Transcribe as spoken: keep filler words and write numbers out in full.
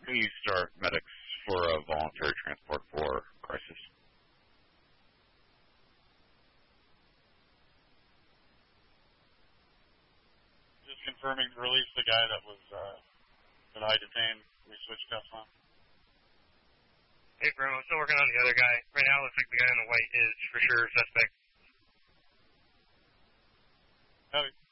Can you start medics for a voluntary transport for crisis? Just confirming to release the guy that was uh, that I detained. We switched cuffs on. Hey, Grim, I'm still working on the other guy. Right now, it looks like the guy in the white is for sure suspect. Copy.